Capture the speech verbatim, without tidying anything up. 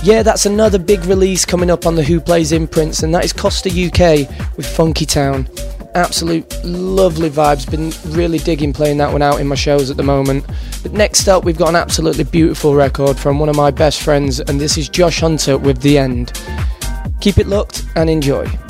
Yeah, that's another big release coming up on the Who Plays Imprints, and that is Costa U K with Funky Town. Absolute lovely vibes. Been really digging playing that one out in my shows at the moment. But next up, we've got an absolutely beautiful record from one of my best friends, and this is Josh Hunter with The End. Keep it locked and enjoy.